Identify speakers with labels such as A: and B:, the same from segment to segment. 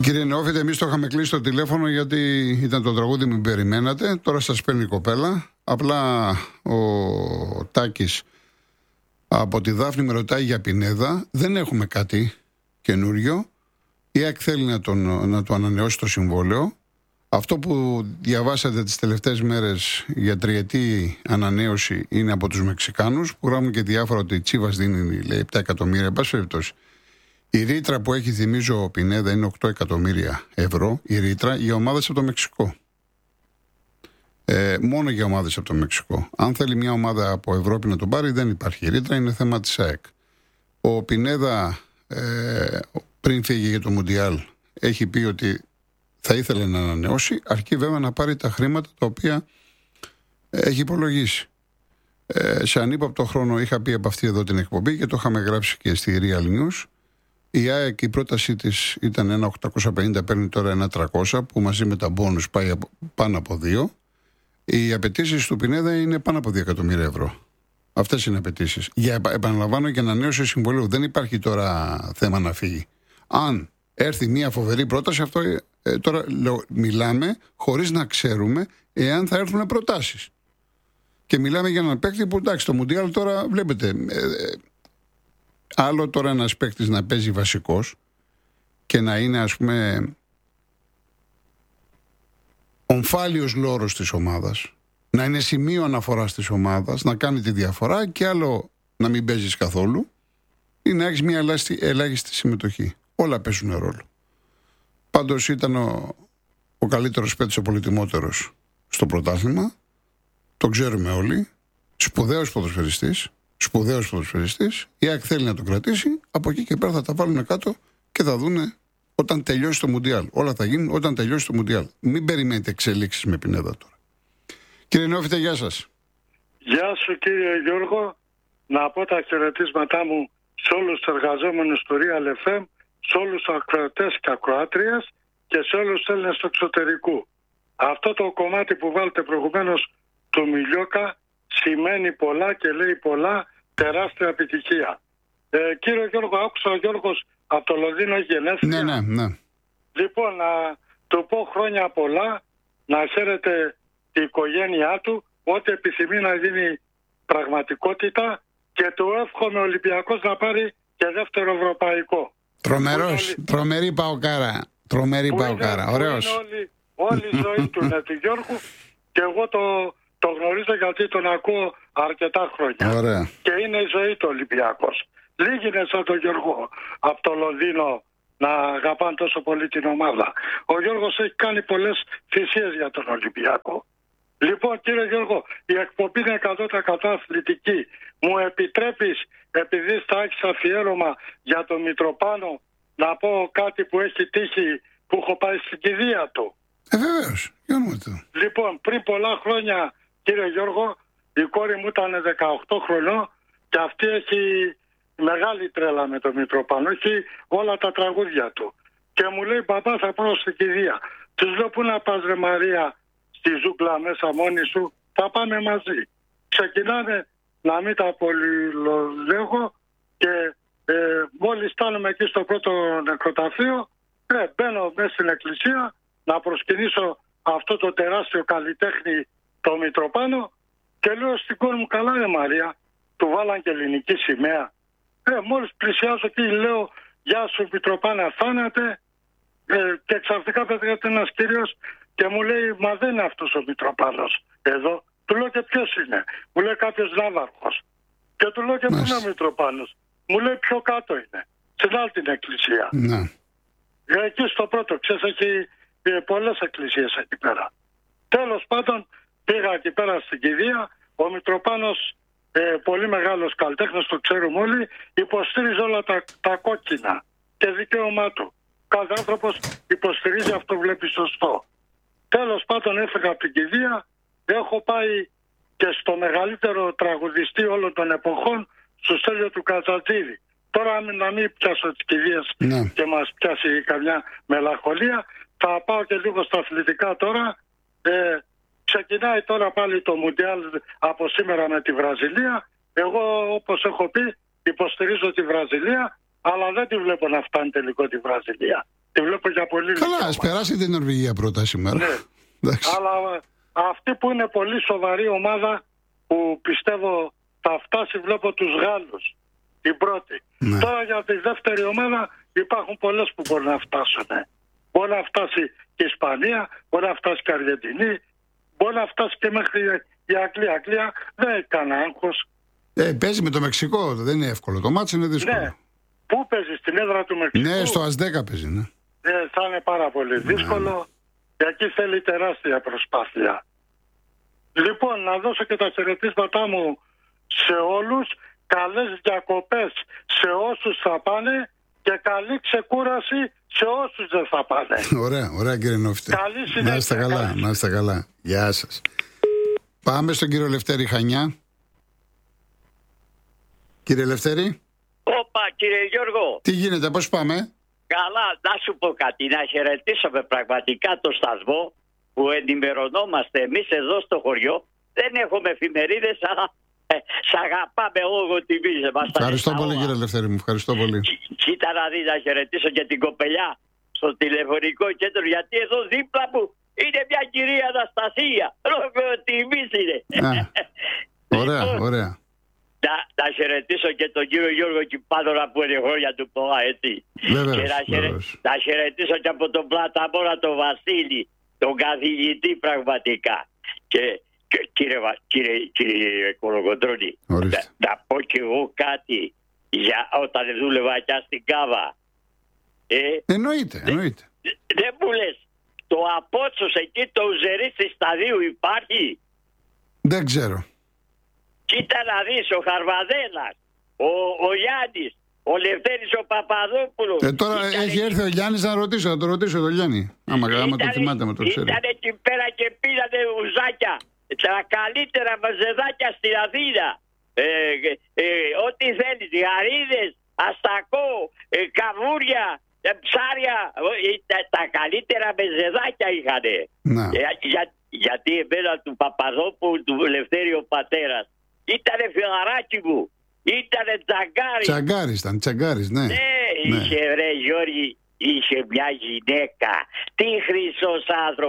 A: Κύριε Νεόφιτε, εμείς το είχαμε κλείσει το τηλέφωνο γιατί ήταν το τραγούδι «Μην περιμένατε». Τώρα σας παίρνει η κοπέλα. Απλά ο Τάκης από τη Δάφνη με ρωτάει για Πινέδα. Δεν έχουμε κάτι καινούριο. Η ΑΕΚ θέλει να το ανανεώσει το συμβόλαιο. Αυτό που διαβάσατε τις τελευταίες μέρες για τριετή ανανέωση είναι από τους Μεξικάνους, που γράφουν και διάφορα ότι η Τσίβας δίνει, λέει, 7 εκατομμύρια. Εν πάση περιπτώσει, η ρήτρα που έχει, θυμίζω, ο Πινέδα είναι 8 εκατομμύρια ευρώ. Η ρήτρα για ομάδες από το Μεξικό. Μόνο για ομάδες από το Μεξικό. Αν θέλει μια ομάδα από Ευρώπη να τον πάρει, δεν υπάρχει ρήτρα, είναι θέμα της ΑΕΚ. Ο Πινέδα, πριν φύγει για το Μουντιάλ, έχει πει ότι θα ήθελε να ανανεώσει, αρκεί βέβαια να πάρει τα χρήματα τα οποία έχει υπολογίσει. Σε ανύπαπτο χρόνο είχα πει από αυτή εδώ την εκπομπή και το είχαμε γράψει και στη Real News. Η ΑΕΚ, η πρότασή της ήταν 1.850, παίρνει τώρα 1.300, που μαζί με τα μπόνους πάει πάνω από 2. Οι απαιτήσεις του Πινέδα είναι πάνω από 2 εκατομμύρια ευρώ. Αυτές είναι οι απαιτήσεις. Επαναλαμβάνω, για ανανέωση συμβολίου. Δεν υπάρχει τώρα θέμα να φύγει. Αν έρθει μια φοβερή πρόταση, αυτό τώρα μιλάμε χωρίς να ξέρουμε εάν θα έρθουν προτάσεις. Και μιλάμε για έναν παίκτη που, εντάξει, το Μουντιάλ τώρα βλέπετε. Άλλο τώρα ένας παίκτης να παίζει βασικός και να είναι, ας πούμε, ομφάλιος λόρος της ομάδας, να είναι σημείο αναφοράς της ομάδας, να κάνει τη διαφορά, και άλλο να μην παίζεις καθόλου ή να έχεις μια ελάχιστη συμμετοχή. Όλα παίζουν ρόλο. Πάντως ήταν ο καλύτερος παίκτης, ο πολυτιμότερος στο πρωτάθλημα. Το ξέρουμε όλοι. Σπουδαίος ποδοσφαιριστής. Η ΑΕΚ θέλει να το κρατήσει. Από εκεί και πέρα θα τα βάλουν κάτω και θα δούνε όταν τελειώσει το Μουντιάλ. Όλα θα γίνουν όταν τελειώσει το Μουντιάλ. Μην περιμένετε εξελίξεις με Πινέδα τώρα. Κύριε Νεόφιτε, γεια σας.
B: Γεια σου, κύριε Γιώργο. Να πω τα χαιρετίσματά μου σε όλους τους εργαζόμενους του Real FM, σε όλους τους ακροατές και ακροάτριες και σε όλους τους Έλληνες του εξωτερικού. Αυτό το κομμάτι που βάλετε προηγουμένως του Μιλιόκα σημαίνει πολλά και λέει πολλά, τεράστια επιτυχία. Κύριε Γιώργο, άκουσα ο Γιώργος από το Λονδίνο, έχει γενέθλια.
A: Ναι.
B: Λοιπόν, να του πω χρόνια πολλά, να χαίρεται η οικογένειά του, ό,τι επιθυμεί να γίνει πραγματικότητα, και του εύχομαι ο Ολυμπιακός να πάρει και δεύτερο ευρωπαϊκό.
A: Τρομερή παοκάρα. Ωραίος.
B: Όλη η ζωή του είναι του Γιώργου, και εγώ το γνωρίζω γιατί τον ακούω αρκετά χρόνια.
A: Ωραία.
B: Και είναι η ζωή του Ολυμπιακός. Λίγοι είναι σαν τον Γιώργο από το Λονδίνο να αγαπάνε τόσο πολύ την ομάδα. Ο Γιώργος έχει κάνει πολλές θυσίες για τον Ολυμπιακό. Λοιπόν, κύριε Γιώργο, η εκπομπή είναι 100% αθλητική. Μου επιτρέπεις, επειδή θα έχεις αφιέρωμα για τον Μητροπάνο, να πω κάτι που έχει τύχει, που έχω πάει στην κηδεία του?
A: Βεβαίως.
B: Λοιπόν, πριν πολλά χρόνια, κύριε Γιώργο, η κόρη μου ήταν 18 χρονών και αυτή έχει μεγάλη τρέλα με τον Μητροπάνο. Έχει όλα τα τραγούδια του. Και μου λέει, παπά, θα πάω στην κηδεία. Της λέω, πού να πας, ρε Μαρία, στη ζούγκλα μέσα μόνη σου? Θα πάμε μαζί. Ξεκινάνε, να μην τα πολυλογώ, και μόλις φτάνουμε εκεί στο πρώτο νεκροταφείο, μπαίνω μέσα στην εκκλησία να προσκυνήσω αυτό το τεράστιο καλλιτέχνη, το Μητροπάνο, και λέω στην κόρη μου, καλά ρε Μαρία, του βάλαν και ελληνική σημαία. Μόλις πλησιάζω εκεί, λέω, γεια σου Μητροπάνα, θάνατε, και ξαφνικά πέτυχε ένας κύριος και μου λέει, μα δεν είναι αυτός ο Μητροπάνος εδώ. Του λέω, και ποιος είναι? Μου λέει, κάποιος ναύαρχος. Και του λέω, και πού είναι ο Μητροπάνος? Μου λέει, πιο κάτω είναι, στην άλλη την εκκλησία.
A: Ναι.
B: Εκεί στο πρώτο, ξέρεις, έχει πολλές εκκλησίες εκεί πέρα. Τέλος πάντων, πήγα εκεί πέρα στην κηδεία. Ο Μητροπάνος, πολύ μεγάλος καλλιτέχνης, το ξέρουμε όλοι, υποστήριζε όλα τα κόκκινα, και δικαίωμά του. Κάθε άνθρωπος υποστηρίζει αυτό που βλέπει σωστό. Τέλος πάντων, έφυγα από την κηδεία. Έχω πάει και στο μεγαλύτερο τραγουδιστή όλων των εποχών, στο Στέλιο του Κατσατζίδη. Τώρα να μην πιάσω τις κηδείες και μας πιάσει καμιά μελαγχολία, θα πάω και λίγο στα αθλητικά τώρα. Ξεκινάει τώρα πάλι το Μουντιάλ από σήμερα με τη Βραζιλία. Εγώ, όπως έχω πει, υποστηρίζω τη Βραζιλία, αλλά δεν τη βλέπω να φτάνει τελικό τη Βραζιλία. Τη βλέπω για πολύ λίγη.
A: Καλά, ας περάσει την Νορβηγία πρώτα σήμερα.
B: Ναι. Αλλά αυτή που είναι πολύ σοβαρή ομάδα που πιστεύω θα φτάσει, βλέπω τους Γάλλους την πρώτη.
A: Ναι.
B: Τώρα για τη δεύτερη ομάδα υπάρχουν πολλές που μπορεί να φτάσουν. Μπορεί να φτάσει και η Ισπανία, μπορεί να φτάσει και η Αργεντινή, μπορεί να φτάσει και μέχρι η Αγγλία. Η Αγγλία δεν έχει κανένα άγχος.
A: Παίζει με το Μεξικό, δεν είναι εύκολο. Το μάτς είναι δύσκολο.
B: Ναι. Πού παίζει, στην έδρα του Μεξικού?
A: Ναι, στο ΑΣ10 παίζει, ναι.
B: Θα είναι πάρα πολύ δύσκολο και εκεί θέλει τεράστια προσπάθεια. Λοιπόν, να δώσω και τα χαιρετίσματά μου σε όλους. Καλές διακοπές σε όσους θα πάνε και καλή ξεκούραση σε όσους δεν θα πάνε.
A: Ωραία κύριε Νόφιτε.
B: Καλή συνέχεια.
A: Να είστε καλά. Γεια σας. Πάμε στον κύριο Λευτέρη Χανιά. Κύριε Λευτέρη.
C: Όπα κύριε Γιώργο.
A: Τι γίνεται, πώς πάμε?
C: Καλά, να σου πω κάτι. Να χαιρετήσουμε πραγματικά το σταθμό που ενημερωνόμαστε εμείς εδώ στο χωριό. Δεν έχουμε εφημερίδες, αλλά σ' αγαπάμε όλο τιμή.
A: Ευχαριστώ πολύ κύριε Λευτέρη μου, ευχαριστώ πολύ.
C: Κοίτα να δεις, να χαιρετήσω και την κοπελιά στο τηλεφωνικό κέντρο, γιατί εδώ δίπλα μου είναι μια κυρία Αναστασία. Λόγω τιμής είναι.
A: Ωραία.
C: Να χαιρετήσω και τον κύριο Γιώργο Κυπάδωρα που είναι χρόνια του πολλά, έτσι.
A: Βεβαίως.
C: Να χαιρετήσω και από τον Πλαταμόρα τον Βασίλη, τον καθηγητή πραγματικά. Και κύριε Κολοκοντρώνη, να πω κι εγώ κάτι για όταν δούλευα και στην Κάβα.
A: Εννοείται.
C: Δεν μου λες, το Απότσος εκεί το Ουζερίτσι σταδίου υπάρχει?
A: Δεν ξέρω.
C: Κοίτα να δεις, ο Χαρβαδέλας, ο Γιάννης, ο Λευτέρης ο Παπαδόπουλος.
A: Τώρα έχει έρθει ο Γιάννης να το ρωτήσω τον Γιάννη. Άμα το θυμάται με το ξέρει.
C: Ήταν εκεί πέρα και πήρανε ουζάκια, τα καλύτερα μαζεδάκια στην Αθήνα. Ό,τι θέλεις, γαρίδες, αστακό, καβούρια, ψάρια, τα καλύτερα μεζεδάκια είχανε. Γιατί εμένα του Παπαδόπουλου, του Λευτέρη ο πατέρας, ήτανε φιλαράκι μου. Ήτανε
A: τσαγκάρης, ναι.
C: Είχε ρε Γιώργη, είχε μια γυναίκα. Τι χρυσός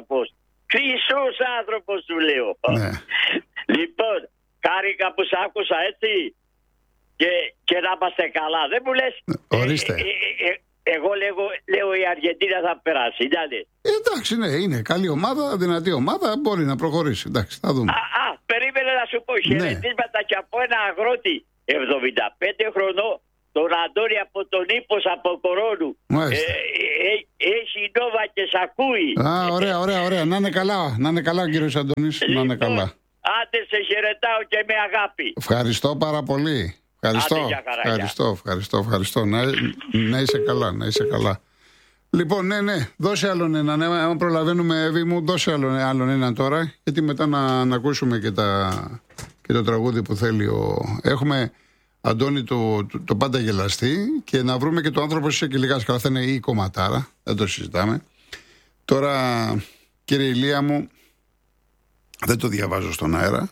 C: άνθρωπος σου λέω. Ναι. Λοιπόν, χάρηκα που σ' άκουσα, έτσι. Και να είμαστε καλά. Δεν μου λες?
A: Ορίστε.
C: Εγώ λέω η Αργεντίνα θα περάσει.
A: Εντάξει, ναι, είναι καλή ομάδα, δυνατή ομάδα, μπορεί να προχωρήσει. Εντάξει, θα δούμε.
C: Περίμενε να σου πω, χαιρετίσματα και από ένα αγρότη 75 χρονών, τον Αντώνη από τον Ύπος από Κορώνου. Έχει νόβα και σ' ακούει.
A: Ωραία. Να είναι καλά ο κύριος Αντώνης, να είναι καλά.
C: Άντε σε χαιρετάω και με αγάπη.
A: Ευχαριστώ πάρα πολύ. Ευχαριστώ. Να είσαι καλά. Λοιπόν, ναι, δώσε άλλον έναν. Αν προλαβαίνουμε, Εύη μου, δώσε άλλον έναν τώρα. Γιατί μετά να ακούσουμε και το τραγούδι που θέλει. Έχουμε Αντώνη το πάντα γελαστή και να βρούμε και το άνθρωπο είσαι και λιγάς καλά. Θα είναι η κομματάρα. Δεν το συζητάμε. Τώρα, κύριε Ηλία μου, δεν το διαβάζω στον αέρα.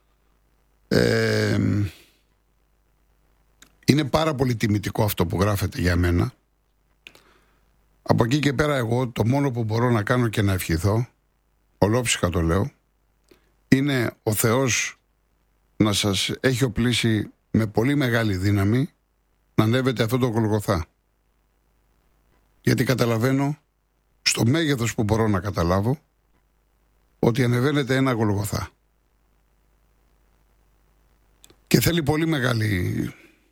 A: Είναι πάρα πολύ τιμητικό αυτό που γράφετε για μένα. Από εκεί και πέρα εγώ το μόνο που μπορώ να κάνω και να ευχηθώ, ολόψυχα το λέω, είναι ο Θεός να σας έχει οπλίσει με πολύ μεγάλη δύναμη να ανέβετε αυτό το Γολγοθά. Γιατί καταλαβαίνω, στο μέγεθος που μπορώ να καταλάβω, ότι ανεβαίνετε ένα Γολγοθά. Και θέλει πολύ μεγάλη,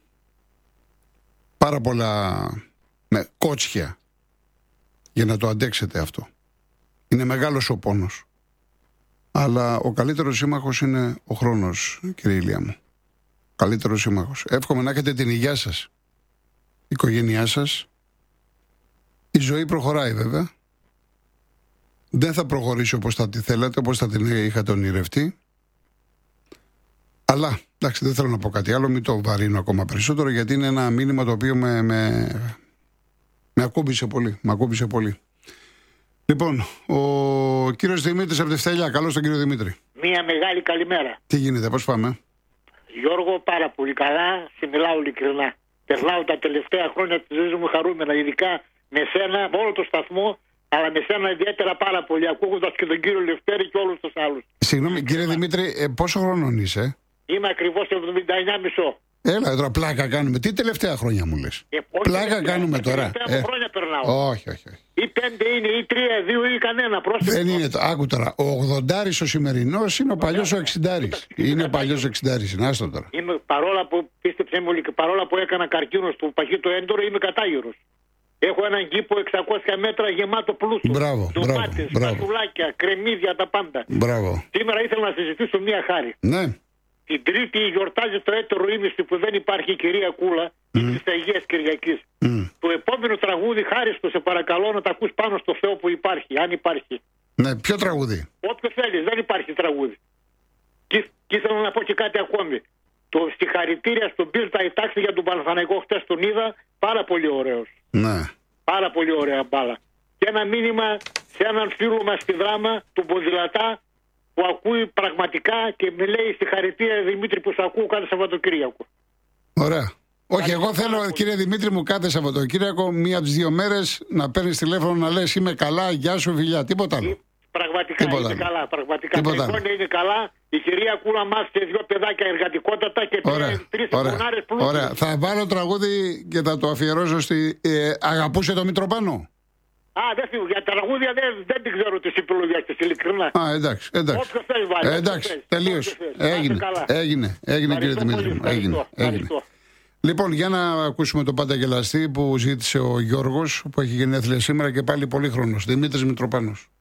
A: πάρα πολλά κότσια για να το αντέξετε αυτό. Είναι μεγάλος ο πόνος. Αλλά ο καλύτερος σύμμαχος είναι ο χρόνος, κύριε Ηλία μου. Καλύτερος σύμμαχος. Εύχομαι να έχετε την υγεία σας, η οικογένειά σας. Η ζωή προχωράει βέβαια. Δεν θα προχωρήσει όπως θα τη θέλατε, όπως θα την είχατε ονειρευτεί. Αλλά, εντάξει, δεν θέλω να πω κάτι άλλο, μην το βαρύνω ακόμα περισσότερο, γιατί είναι ένα μήνυμα το οποίο με ακούμπησε πολύ. Λοιπόν, ο κύριος Δημήτρης από τη Φτέλια, καλώς τον κύριο Δημήτρη.
D: Μία μεγάλη καλημέρα.
A: Τι γίνεται, πώς πάμε?
D: Γιώργο, πάρα πολύ καλά, σε μιλάω ειλικρινά. Περνάω τα τελευταία χρόνια της ζωής μου χαρούμενα, ειδικά Με σένα, με όλο το σταθμό, αλλά με σένα ιδιαίτερα πάρα πολύ, ακούγοντας και τον κύριο Λευτέρη και όλους τους άλλους.
A: Συγγνώμη, κύριε Δημήτρη, πόσο χρονών είσαι?
D: Είμαι ακριβώς 79,5.
A: Έλα, τώρα πλάκα κάνουμε. Τι τελευταία χρόνια μου λες? Πλάκα κάνουμε τώρα.
D: Τελευταία χρόνια περνάω.
A: Όχι.
D: Ή 5 είναι, ή 3, 2 ή κανένα.
A: Δεν είναι. Άκου τώρα. Ο 80 ο σημερινός είναι ο παλιός ο 60. Είναι ο παλιός ο 60. Να άστο τώρα.
D: Παρόλα που, πίστεψε μου, παρόλα που έκανα καρκίνο στο παχύτο έντορο, είμαι κατάγερος. Έχω έναν κήπο 600 μέτρα γεμάτο πλούτο.
A: Μπράβο.
D: Πασουλάκια, κρεμμύδια, τα πάντα.
A: Μπράβο.
D: Σήμερα ήθελα να συζητήσω μία χάρη.
A: Ναι.
D: Την Τρίτη γιορτάζει το έτερο ήμιστη που δεν υπάρχει η κυρία Κούλα της Αγίας Κυριακής. Το επόμενο τραγούδι, χάριστο, σε παρακαλώ να τα ακούς πάνω στο Θεό που υπάρχει, αν υπάρχει.
A: Ναι, ποιο τραγούδι?
D: Όποιο θέλεις, δεν υπάρχει τραγούδι. Και ήθελα να πω και κάτι ακόμη. Το συγχαρητήρια στον Πίρτα η τάξη για τον Παναθηναϊκό, χτες τον είδα, πάρα πολύ ωραίος.
A: Ναι.
D: Πάρα πολύ ωραία μπάλα. Και ένα μήνυμα σε έναν φίλο μας στη Δράμα, του Ποδηλατά, που ακούει πραγματικά και με λέει συγχαρητήρια Δημήτρη που σε ακούω κάθε Σαββατοκύριακο.
A: Ωραία. Όχι, εγώ θέλω, κύριε Δημήτρη μου, κάθε Σαββατοκύριακο, μία από τις 2 μέρες να παίρνεις τηλέφωνο να λες είμαι καλά, γεια σου, φιλιά. Τίποτα άλλο.
D: Πραγματικά είναι καλά. Πραγματικά. Είναι καλά. Η κυρία Κούλα μας και 2 παιδάκια εργατικότατα και 3 φωνάρες πλούσιες.
A: Ωραία. Θα βάλω τραγούδι και θα το αφιερώσω στη. Αγαπούσε το Μητροπάνο.
D: Δεν φύγω. Για τραγούδια δεν την ξέρω τις επιλογές της, ειλικρινά.
A: Εντάξει.
D: Όποιος θέλει βάλει.
A: Εντάξει, τελείωσε. Έγινε κύριε Δημήτρη. Έγινε. Λοιπόν, για να ακούσουμε το Πάντα Γελαστή που ζήτησε ο Γιώργος, που έχει γενέθλια σήμερα και πάλι πολύχρονος. Δημήτρης Μητροπάνος.